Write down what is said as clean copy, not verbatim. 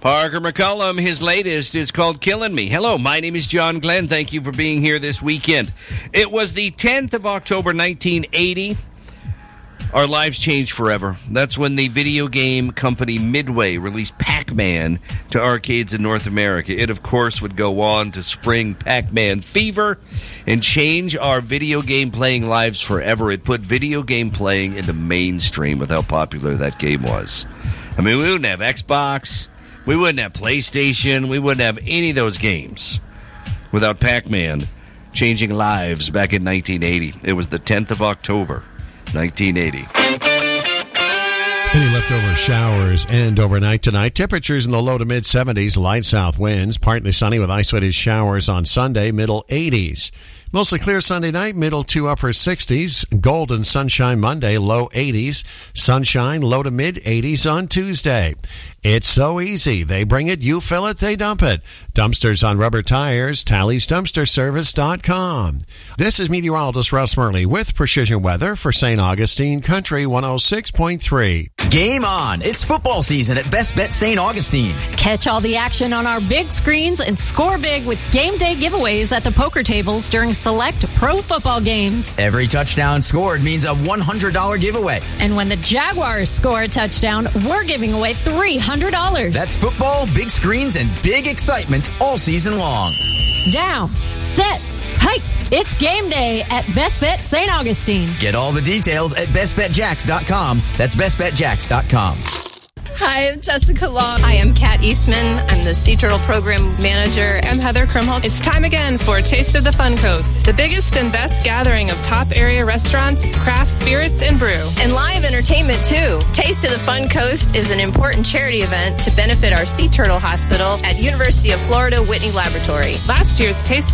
Parker McCullum, his latest is called Killing Me. Hello, my name is John Glenn. Thank you for being here this weekend. It was the 10th of October, 1980. Our lives changed forever. That's when the video game company Midway released Pac-Man to arcades in North America. It, of course, would go on to spring Pac-Man fever and change our video game playing lives forever. It put video game playing into mainstream with how popular that game was. I mean, we wouldn't have Xbox. We wouldn't have PlayStation. We wouldn't have any of those games without Pac-Man changing lives back in 1980. It was the 10th of October, 1980. Any leftover showers end overnight tonight. Temperatures in the low to mid-70s, light south winds. Partly sunny with isolated showers on Sunday, middle 80s. Mostly clear Sunday night, middle to upper 60s. Golden sunshine Monday, low 80s. Sunshine, low to mid 80s on Tuesday. It's so easy. They bring it, you fill it, they dump it. Dumpsters on rubber tires, TallysDumpsterService.com. This is meteorologist Russ Murley with Precision Weather for St. Augustine Country 106.3. Game on. It's football season at Best Bet St. Augustine. Catch all the action on our big screens and score big with game day giveaways at the poker tables during select pro football games. Every touchdown scored means a $100 giveaway. And when the Jaguars score a touchdown, we're giving away $300. That's football, big screens, and big excitement all season long. Down, set, hike. It's game day at Best Bet St. Augustine. Get all the details at bestbetjacks.com. That's bestbetjacks.com. Hi, I'm Jessica Long. Hi, I'm Kat Eastman. I'm the Sea Turtle Program Manager. I'm Heather Krimholt. It's time again for Taste of the Fun Coast, the biggest and best gathering of top area restaurants, craft spirits, and brew. And live entertainment, too. Taste of the Fun Coast is an important charity event to benefit our Sea Turtle Hospital at University of Florida Whitney Laboratory. Last year's Taste